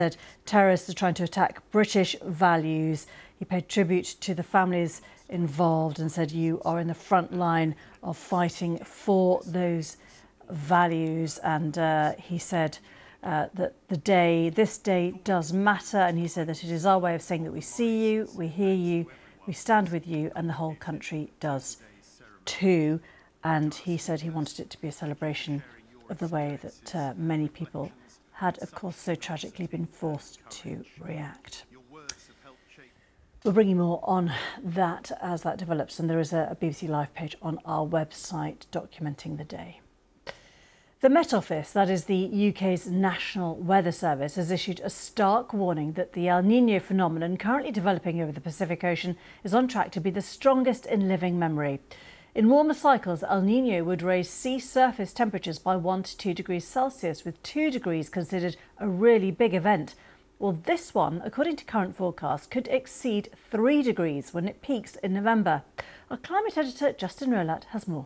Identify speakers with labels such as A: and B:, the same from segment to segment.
A: Said terrorists are trying to attack British values. He paid tribute to the families involved and said, "You are in the front line of fighting for those values." And he said that this day does matter. And he said that it is our way of saying that we see you, we hear you, we stand with you, and the whole country does too. And he said he wanted it to be a celebration of the way that many people had, of course, so tragically been forced to react. We'll bring you more on that as that develops, and there is a BBC Live page on our website documenting the day. The Met Office, that is the UK's National Weather Service, has issued a stark warning that the El Niño phenomenon currently developing over the Pacific Ocean is on track to be the strongest in living memory. In warmer cycles, El Niño would raise sea surface temperatures by 1 to 2 degrees Celsius, with 2 degrees considered a really big event. Well, this one, according to current forecasts, could exceed 3 degrees when it peaks in November. Our climate editor, Justin Rolat, has more.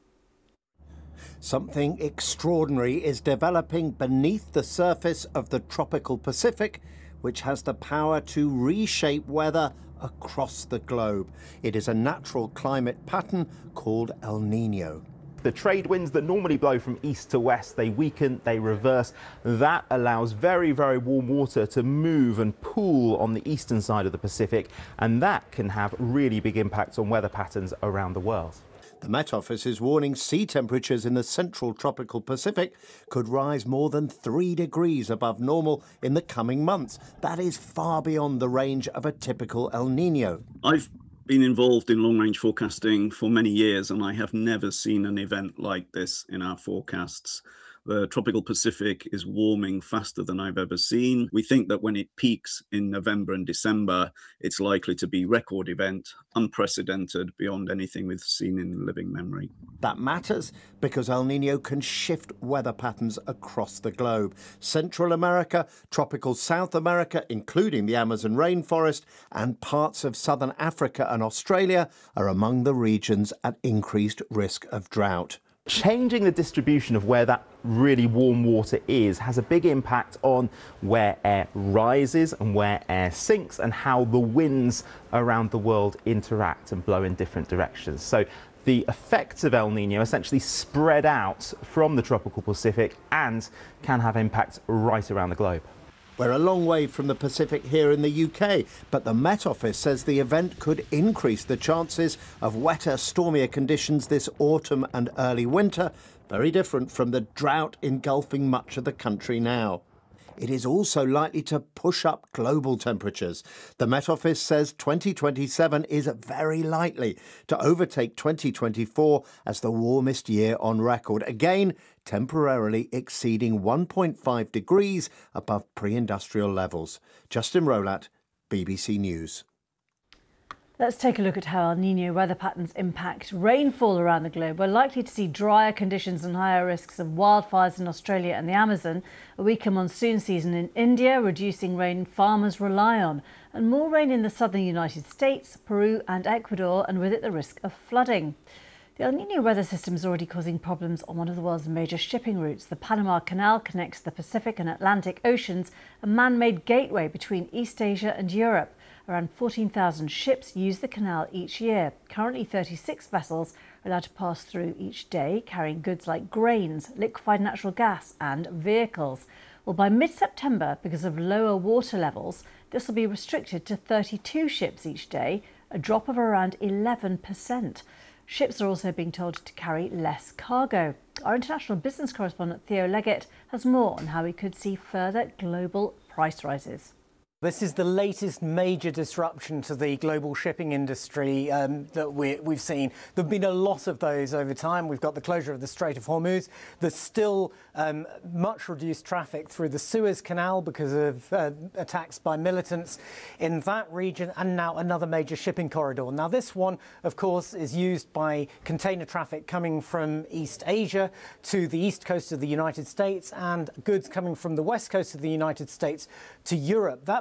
B: Something extraordinary is developing beneath the surface of the tropical Pacific, which has the power to reshape weather across the globe. It is a natural climate pattern called El Niño.
C: The trade winds that normally blow from east to west, they weaken, they reverse. That allows very, very warm water to move and pool on the eastern side of the Pacific, and that can have really big impacts on weather patterns around the world.
B: The Met Office is warning sea temperatures in the central tropical Pacific could rise more than 3 degrees above normal in the coming months. That is far beyond the range of a typical El Niño.
D: I've been involved in long-range forecasting for many years, and I have never seen an event like this in our forecasts. The tropical Pacific is warming faster than I've ever seen. We think that when it peaks in November and December, it's likely to be a record event, unprecedented beyond anything we've seen in living memory.
B: That matters because El Niño can shift weather patterns across the globe. Central America, tropical South America, including the Amazon rainforest, and parts of southern Africa and Australia are among the regions at increased risk of drought.
C: Changing the distribution of where that really warm water is has a big impact on where air rises and where air sinks and how the winds around the world interact and blow in different directions. So the effects of El Niño essentially spread out from the tropical Pacific and can have impacts right around the globe.
B: We're a long way from the Pacific here in the UK, but the Met Office says the event could increase the chances of wetter, stormier conditions this autumn and early winter, very different from the drought engulfing much of the country now. It is also likely to push up global temperatures. The Met Office says 2027 is very likely to overtake 2024 as the warmest year on record, again temporarily exceeding 1.5 degrees above pre-industrial levels. Justin Rolat, BBC News.
A: Let's take a look at how El Niño weather patterns impact rainfall around the globe. We're likely to see drier conditions and higher risks of wildfires in Australia and the Amazon, a weaker monsoon season in India, reducing rain farmers rely on, and more rain in the southern United States, Peru and Ecuador, and with it the risk of flooding. The El Niño weather system is already causing problems on one of the world's major shipping routes. The Panama Canal connects the Pacific and Atlantic Oceans, a man-made gateway between East Asia and Europe. Around 14,000 ships use the canal each year. Currently, 36 vessels are allowed to pass through each day, carrying goods like grains, liquefied natural gas and vehicles. Well, by mid-September, because of lower water levels, this will be restricted to 32 ships each day, a drop of around 11%. Ships are also being told to carry less cargo. Our international business correspondent Theo Leggett has more on how we could see further global price rises.
E: This is the latest major disruption to the global shipping industry that we've seen. There have been a lot of those over time. We've got the closure of the Strait of Hormuz. There's still much reduced traffic through the Suez Canal because of attacks by militants in that region, and now another major shipping corridor. Now, this one, of course, is used by container traffic coming from East Asia to the east coast of the United States and goods coming from the west coast of the United States to Europe. That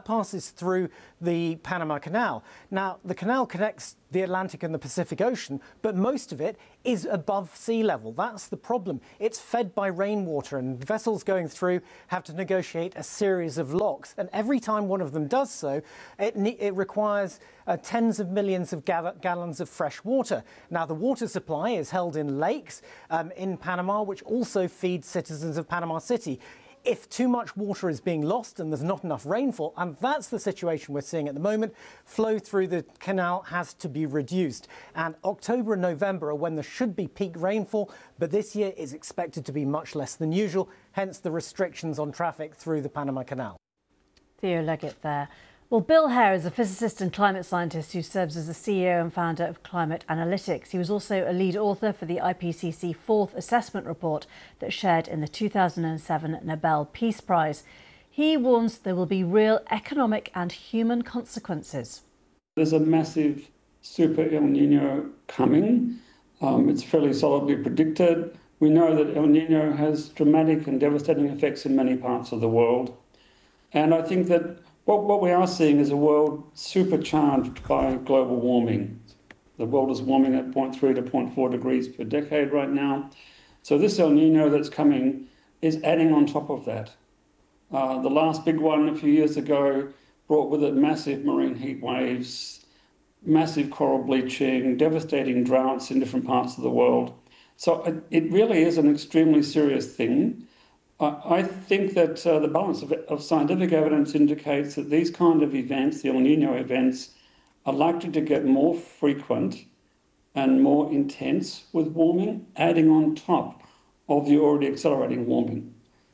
E: passes through the Panama Canal. Now, the canal connects the Atlantic and the Pacific Ocean, but most of it is above sea level. That's the problem. It's fed by rainwater, and vessels going through have to negotiate a series of locks. And every time one of them does so, it requires tens of millions of gallons of fresh water. Now, the water supply is held in lakes in Panama, which also feed citizens of Panama City. If too much water is being lost and there's not enough rainfall, and that's the situation we're seeing at the moment, flow through the canal has to be reduced. And October and November are when there should be peak rainfall, but this year is expected to be much less than usual, hence the restrictions on traffic through the Panama Canal.
A: Theo Leggett there. Well, Bill Hare is a physicist and climate scientist who serves as the CEO and founder of Climate Analytics. He was also a lead author for the IPCC Fourth Assessment Report that shared in the 2007 Nobel Peace Prize. He warns there will be real economic and human consequences.
F: There's a massive super El Nino coming. It's fairly solidly predicted. We know that El Nino has dramatic and devastating effects in many parts of the world. And I think that what we are seeing is a world supercharged by global warming. The world is warming at 0.3 to 0.4 degrees per decade right now. So this El Nino that's coming is adding on top of that. The last big one a few years ago brought with it massive marine heat waves, massive coral bleaching, devastating droughts in different parts of the world. So it really is an extremely serious thing. I think that the balance of scientific evidence indicates that these kind of events, the El Nino events, are likely to get more frequent and more intense with warming, adding on top of the already accelerating warming.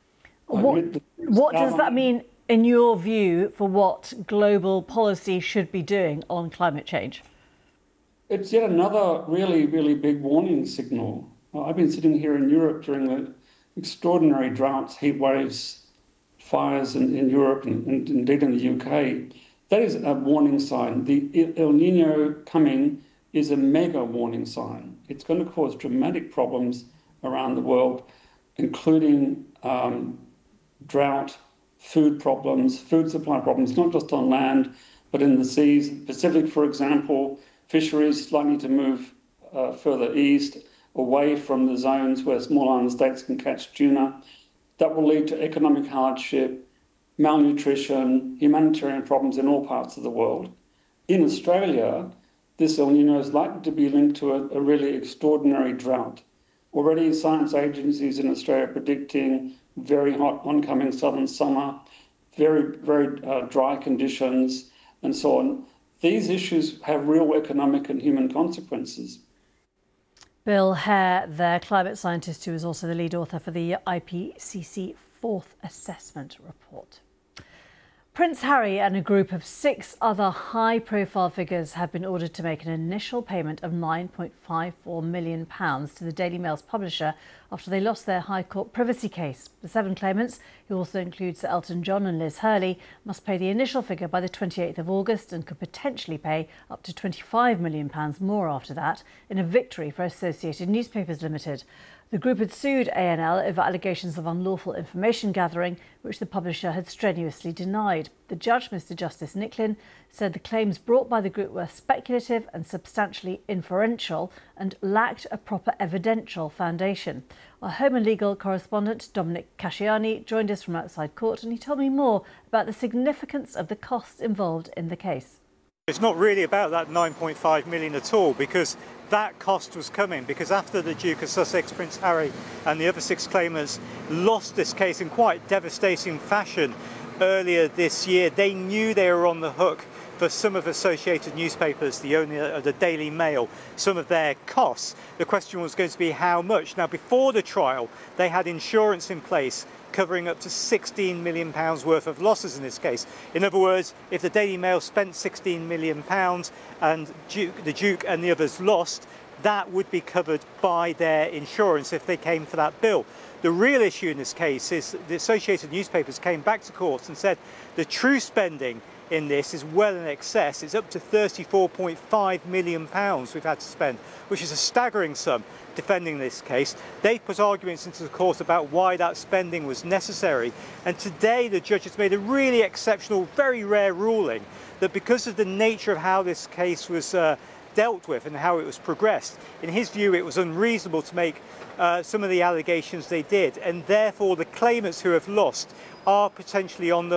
A: What does that mean, in your view, for what global policy should be doing on climate change?
F: It's yet another really, really big warning signal. I've been sitting here in Europe during the extraordinary droughts, heat waves, fires in Europe and indeed in the UK. That is a warning sign. The El Nino coming is a mega warning sign. It's going to cause dramatic problems around the world, including drought, food problems, food supply problems, not just on land, but in the seas. Pacific, for example, fisheries likely to move further east, away from the zones where small island states can catch tuna. That will lead to economic hardship, malnutrition, humanitarian problems in all parts of the world. In Australia, this El Nino is likely to be linked to a really extraordinary drought. Already science agencies in Australia are predicting very hot oncoming southern summer, very, very dry conditions, and so on. These issues have real economic and human consequences.
A: Bill Hare, the climate scientist who is also the lead author for the IPCC Fourth Assessment Report. Prince Harry and a group of 6 other high-profile figures have been ordered to make an initial payment of £9.54 million to the Daily Mail's publisher after they lost their High Court privacy case. The 7 claimants, who also include Sir Elton John and Liz Hurley, must pay the initial figure by the 28th of August and could potentially pay up to £25 million more after that, in a victory for Associated Newspapers Limited. The group had sued ANL over allegations of unlawful information gathering, which the publisher had strenuously denied. The judge, Mr Justice Nicklin, said the claims brought by the group were speculative and substantially inferential and lacked a proper evidential foundation. Our Home and Legal correspondent, Dominic Casciani, joined us from outside court, and he told me more about the significance of the costs involved in the case.
G: It's not really about that 9.5 million at all, because that cost was coming because after the Duke of Sussex, Prince Harry and the other 6 claimants lost this case in quite devastating fashion earlier this year, they knew they were on the hook for some of Associated Newspapers, the owner of the Daily Mail, some of their costs. The question was going to be how much. Now, before the trial, they had insurance in place covering up to £16 million worth of losses in this case. In other words, if the Daily Mail spent £16 million and the Duke and the others lost, that would be covered by their insurance if they came for that bill. The real issue in this case is the Associated Newspapers came back to courts and said the true spending in this is well in excess. It's up to £34.5 million we've had to spend, which is a staggering sum defending this case. They put arguments into the court about why that spending was necessary, and today the judge has made a really exceptional, very rare ruling that because of the nature of how this case was dealt with and how it was progressed, in his view it was unreasonable to make some of the allegations they did, and therefore the claimants who have lost are potentially on the